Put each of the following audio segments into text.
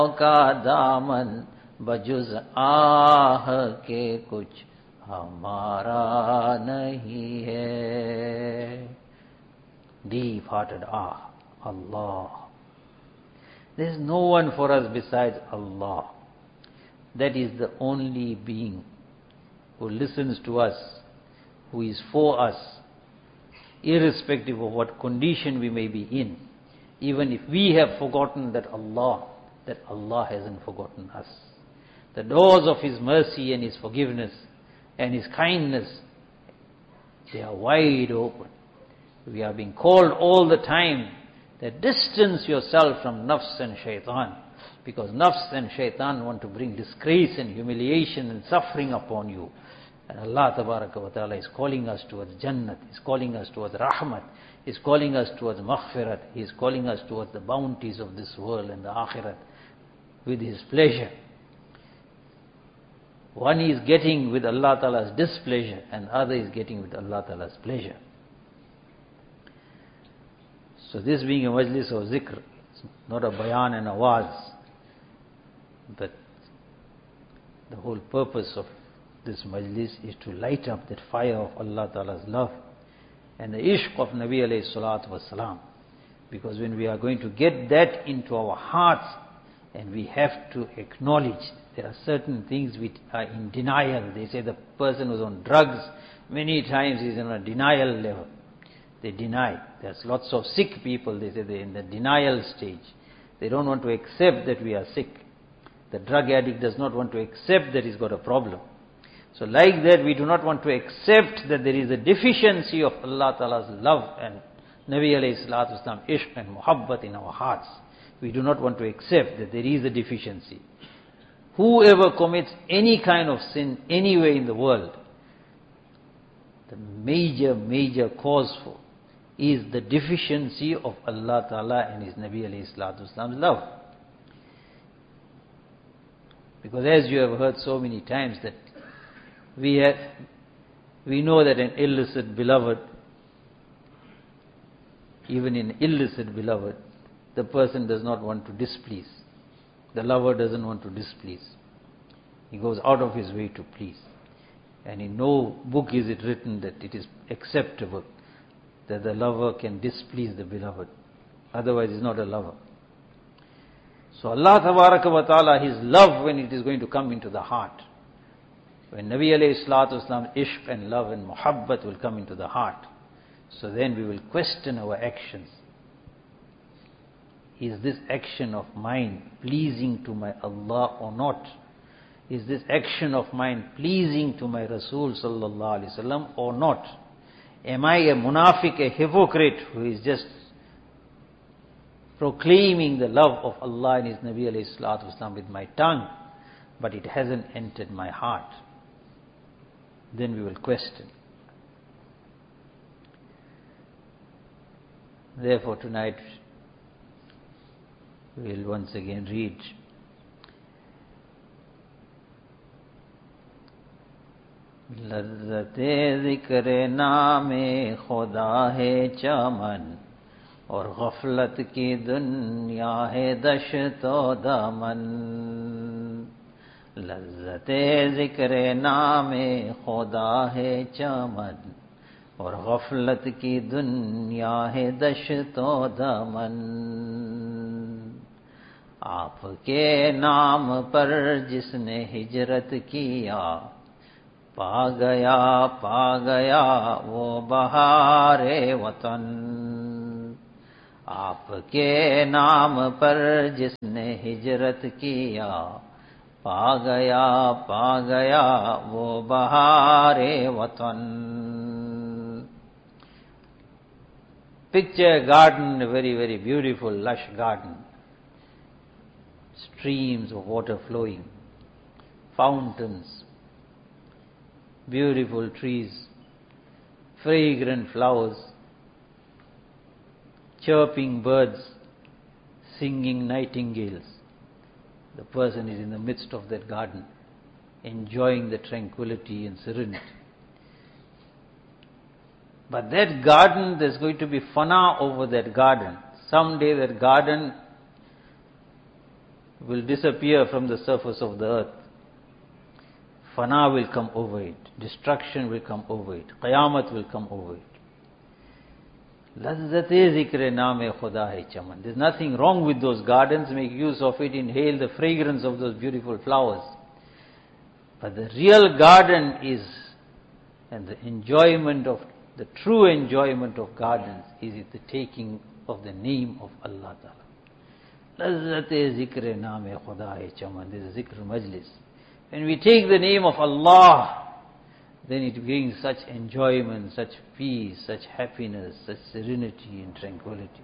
का दामन बजुज आह के कुछ हमारा नहीं है. Deep-hearted Allah. There is no one for us besides Allah. That is the only being who listens to us, who is for us, irrespective of what condition we may be in. Even if we have forgotten that Allah hasn't forgotten us. The doors of His mercy and His forgiveness and His kindness, they are wide open. We are being called all the time that distance yourself from nafs and shaitan, because nafs and shaitan want to bring disgrace and humiliation and suffering upon you. And Allah Tabaraka wa Ta'ala is calling us towards Jannat, is calling us towards Rahmat, is calling us towards Maghfirat, He is calling us towards the bounties of this world and the Akhirat with His pleasure. One is getting with Allah Ta'ala's displeasure and other is getting with Allah Ta'ala's pleasure. So this being a majlis of zikr, it's not a bayan and a waz, but the whole purpose of this majlis is to light up that fire of Allah Ta'ala's love and the ishq of Nabi alayhi salatu wasalam. Because when we are going to get that into our hearts, and we have to acknowledge there are certain things which are in denial. They say the person who's on drugs, many times is in a denial level. They deny. There's lots of sick people, they say they're in the denial stage. They don't want to accept that we are sick. The drug addict does not want to accept that he's got a problem. So like that, we do not want to accept that there is a deficiency of Allah Ta'ala's love and Nabi alayhi salatu wasalam, ishq and muhabbat in our hearts. We do not want to accept that there is a deficiency. Whoever commits any kind of sin anywhere in the world, the major cause for is the deficiency of Allah Ta'ala and His Nabi alayhi salatu wasalam's love. Because as you have heard so many times that we know that an illicit beloved, even in illicit beloved, the person does not want to displease. The lover doesn't want to displease. He goes out of his way to please. And in no book is it written that it is acceptable that the lover can displease the beloved. Otherwise he's not a lover. So Allah Tabaraka wa Ta'ala, His love, when it is going to come into the heart, when Nabi alayhi salatu wasalam, ishq and love and muhabbat will come into the heart, so then we will question our actions. Is this action of mine pleasing to my Allah or not? Is this action of mine pleasing to my Rasul sallallahu alaihi wasallam or not? Am I a munafiq, a hypocrite who is just proclaiming the love of Allah and His Nabi alayhi salatu wasalam with my tongue, but it hasn't entered my heart? Then we will question. Therefore tonight we will once again read लज़्ज़ते ज़िक्र नामे खुदा है चमन और गफलत की दुनिया है दश्तो दमन. लज़्ज़ते ज़िक्र नामे खुदा है चमन और गफलत की दुनिया है दश्तो दमन. आपके नाम पर जिसने हिजरत किया, पा गया वो बहारे वतन. आपके नाम पर जिसने हिजरत किया, पा गया वो बहारे वतन. Picture a garden, a very beautiful, lush garden. Streams of water flowing, fountains, beautiful trees, fragrant flowers, chirping birds, singing nightingales. The person is in the midst of that garden, enjoying the tranquility and serenity. But that garden, there's going to be fana over that garden. Someday that garden will disappear from the surface of the earth. Fana will come over it. Destruction will come over it. Qayamat will come over it. Lazzat-e-zikr naam-e Khuda hai chaman. There's nothing wrong with those gardens. Make use of it. Inhale the fragrance of those beautiful flowers. But the real garden is, and the enjoyment of, the true enjoyment of gardens is the taking of the name of Allah Ta'ala. Lazzat-e-zikr naam-e Khuda hai chaman. This is zikr majlis. When we take the name of Allah, then it brings such enjoyment, such peace, such happiness, such serenity and tranquility.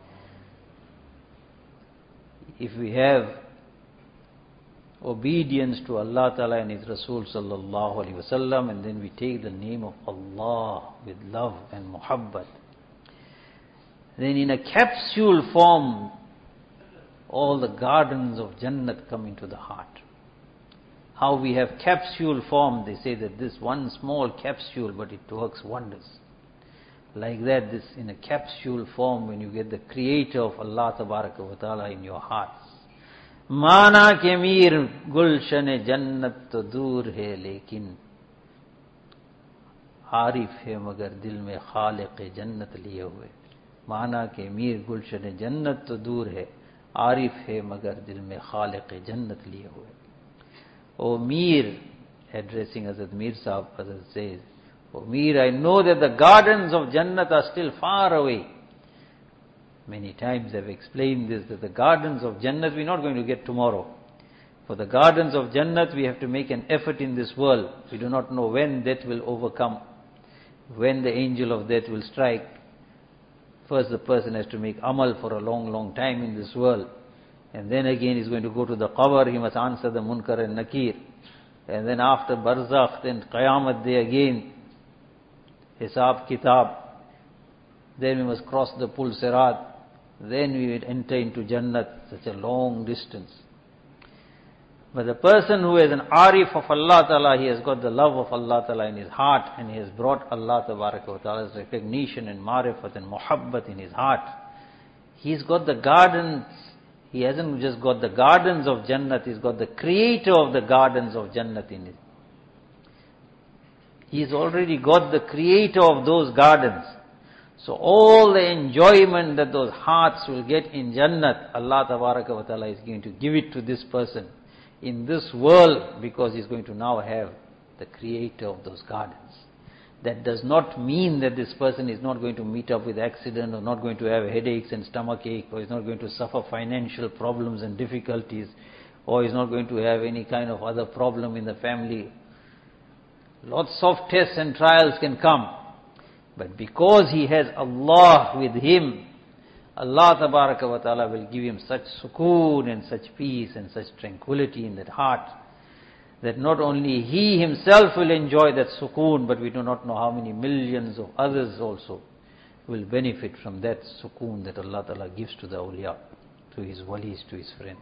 If we have obedience to Allah Ta'ala and His Rasul Sallallahu Alaihi Wasallam, and then we take the name of Allah with love and muhabbat, then in a capsule form, all the gardens of Jannat come into the heart. How we have capsule form, they say that this one small capsule, but it works wonders. Like that, this in a capsule form, when you get the creator of Allah Tabaraka wa Ta'ala in your hearts. Mana ke mir gulshan jannat to dur hai, lekin Arif है मगर दिल में खालिक जन्नत लिए हुए. माना के मीर गुलशन जन्नत तो दूर है, आरिफ है मगर दिल में खालिक जन्नत लिए हुए. O Mir, addressing Hazrat Mir Sahib, Hazrat says, O Mir, I know that the gardens of Jannat are still far away. Many times I've explained this, that the gardens of Jannat we're not going to get tomorrow. For the gardens of Jannat we have to make an effort in this world. We do not know when death will overcome, when the angel of death will strike. First the person has to make amal for a long, long time in this world. And then again he's going to go to the qabr, he must answer the munkar and nakir. And then after barzakh, then qayamat day again, hisab kitab. Then we must cross the pul sirat. Then we will enter into Jannat, such a long distance. But the person who is an arif of Allah Ta'ala, he has got the love of Allah Ta'ala in his heart, and he has brought Allah Ta'ala's recognition and marifat and muhabbat in his heart. He's got the gardens. He hasn't just got the gardens of Jannat, he's got the creator of the gardens of Jannat in it. He's already got the creator of those gardens. So all the enjoyment that those hearts will get in Jannat, Allah Tabaraka wa Ta'ala is going to give it to this person in this world, because he's going to now have the creator of those gardens. That does not mean that this person is not going to meet up with accident, or not going to have headaches and stomach ache, or is not going to suffer financial problems and difficulties, or is not going to have any kind of other problem in the family. Lots of tests and trials can come. But because he has Allah with him, Allah Tabaraka wa Ta'ala will give him such sukoon and such peace and such tranquility in that heart, that not only he himself will enjoy that sukoon, but we do not know how many millions of others also will benefit from that sukoon that Allah Ta'ala gives to the awliya, to his walis, to his friends.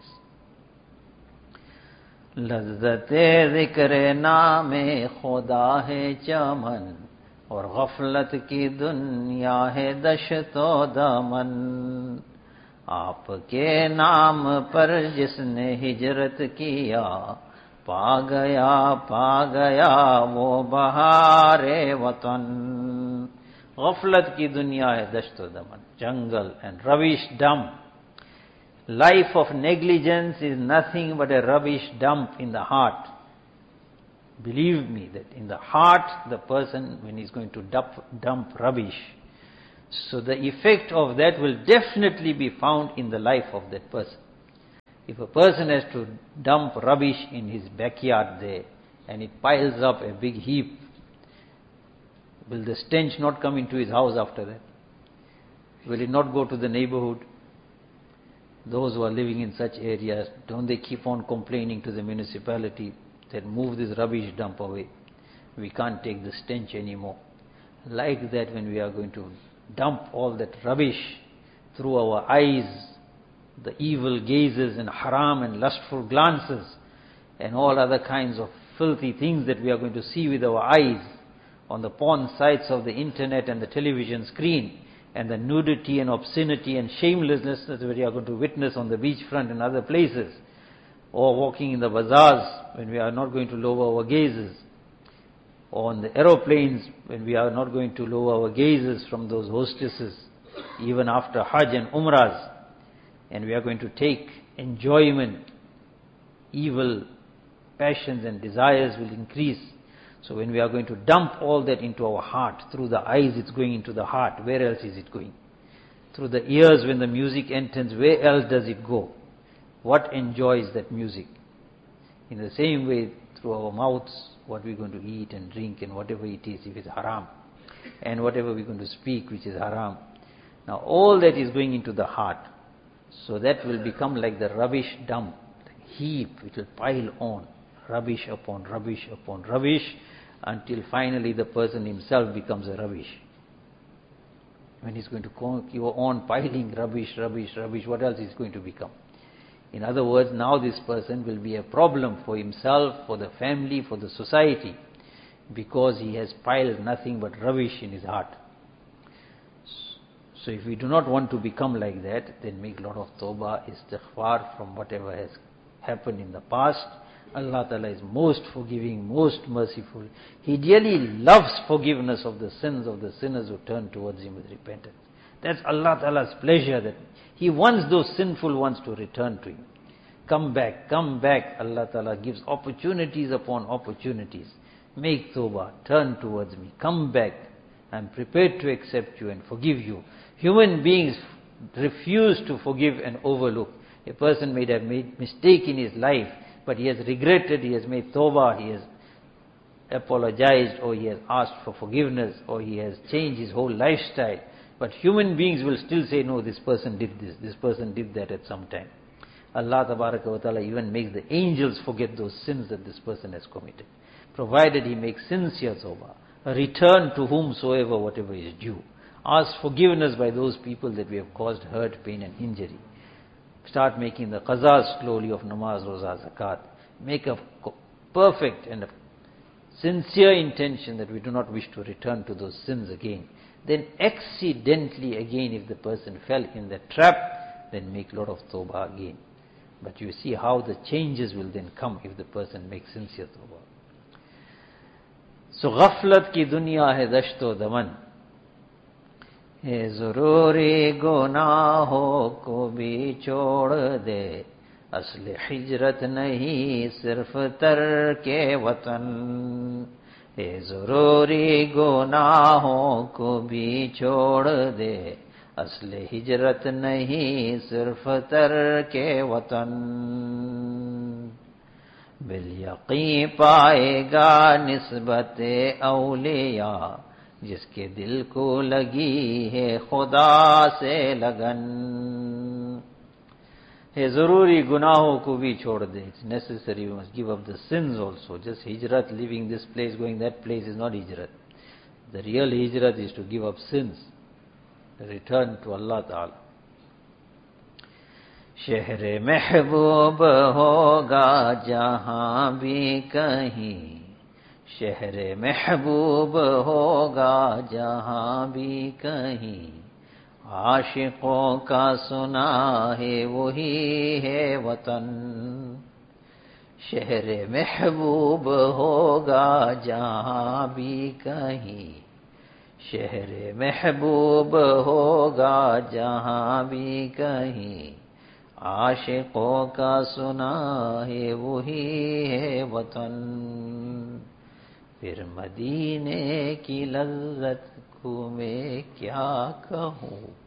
Lazzat-e zikr naam-e Khuda hai chaman, aur ghaflat ki dunya hai dasht-o daman. Aapke naam par jisne hijrat kiya, पा गया वो बहारे वतन. गफलत की दुनिया है दश्त दमन, jungle and rubbish dump. Life of negligence is nothing but a rubbish dump in the heart. Believe me that in the heart, the person, when he's going to dump rubbish, so the effect of that will definitely be found in the life of that person. If a person has to dump rubbish in his backyard there, and it piles up a big heap, will the stench not come into his house after that? Will it not go to the neighborhood? Those who are living in such areas, don't they keep on complaining to the municipality that move this rubbish dump away? We can't take the stench anymore. Like that, when we are going to dump all that rubbish through our eyes, the evil gazes and haram and lustful glances and all other kinds of filthy things that we are going to see with our eyes on the porn sites of the internet and the television screen, and the nudity and obscenity and shamelessness that we are going to witness on the beachfront and other places. or walking in the bazaars when we are not going to lower our gazes, or on the aeroplanes when we are not going to lower our gazes from those hostesses, even after Hajj and Umrahs, and we are going to take enjoyment, evil passions and desires will increase. So when we are going to dump all that into our heart, through the eyes it's going into the heart, where else is it going? Through the ears when the music enters, where else does it go? What enjoys that music? In the same way, through our mouths, what we're going to eat and drink and whatever it is, if it's haram, and whatever we're going to speak which is haram. Now all that is going into the heart. So that will become like the rubbish dump, the heap, it will pile on, rubbish upon rubbish upon rubbish, until finally the person himself becomes a rubbish. When he's going to go on piling rubbish, rubbish, rubbish, what else is going to become? In other words, now this person will be a problem for himself, for the family, for the society, because he has piled nothing but rubbish in his heart. So if we do not want to become like that, then make a lot of tawbah, istighfar from whatever has happened in the past. Allah Ta'ala is most forgiving, most merciful. He really loves forgiveness of the sins of the sinners who turn towards Him with repentance. That's Allah Ta'ala's pleasure, that He wants those sinful ones to return to Him. Come back, come back. Allah Ta'ala gives opportunities upon opportunities. Make tawbah, turn towards me, come back. I'm prepared to accept you and forgive you. Human beings refuse to forgive and overlook. A person may have made mistake in his life, but he has regretted, he has made tawbah, he has apologized, or he has asked for forgiveness, or he has changed his whole lifestyle. But human beings will still say, no, this person did this person did that at some time. Allah Tabaraka wa Ta'ala even makes the angels forget those sins that this person has committed, provided he makes sincere tawbah, a return to whomsoever whatever is due. Ask forgiveness by those people that we have caused hurt, pain and injury. Start making the qazas slowly of namaz, roza, zakat. Make a perfect and a sincere intention that we do not wish to return to those sins again. Then accidentally again, if the person fell in the trap, then make a lot of tawbah again. But you see how the changes will then come if the person makes sincere tawbah. So ghaflat ki dunya hai dashto daman, है ज़रूरी गुनाहों को भी छोड़ दे, असली हिजरत नहीं सिर्फ तरके वतन, है ज़रूरी गुनाहों को भी छोड़ दे, असली हिजरत नहीं सिर्फ तरके वतन, बिल यकीन पाएगा निस्बते औलिया, जिसके दिल को लगी है खुदा से लगन, है ज़रूरी गुनाहों को भी छोड़ दे. It's necessary, you must give up the sins also. Just hijrat, leaving this place, going that place is not hijrat. The real hijrat is to give up sins, return to Allah Ta'ala. शहर महबूब होगा जहां भी कहीं, शहर महबूब होगा जहां भी कहीं, आशिकों का सुना है वही है वतन, शहर महबूब होगा जहां भी कहीं, शहर महबूब होगा जहां भी कहीं, आशिकों का सुना है वही है वतन, फिर मदीने की लज़्ज़त को मैं क्या कहूँ.